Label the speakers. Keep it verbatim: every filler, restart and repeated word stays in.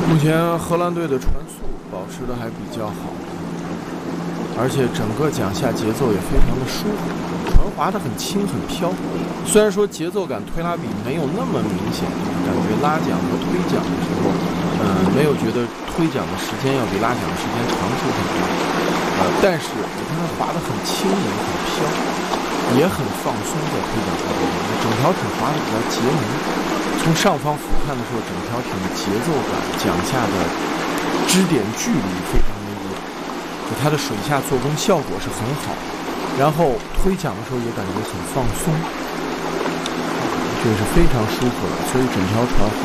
Speaker 1: 目前荷兰队的船速保持的还比较好，而且整个桨下节奏也非常的舒服，船划得很轻很飘。虽然说节奏感推拉比没有那么明显，感觉拉桨和推桨的时候，呃，没有觉得推桨的时间要比拉桨的时间长出很多，呃，但是你看它划得很轻盈很飘，也很放松在推桨上面，整条艇划得比较结实。从上方俯瞰的时候，整条艇的节奏感、桨下的支点距离非常的远，就它的水下做工效果是很好，然后推桨的时候也感觉很放松，这个是非常舒服的，所以整条船划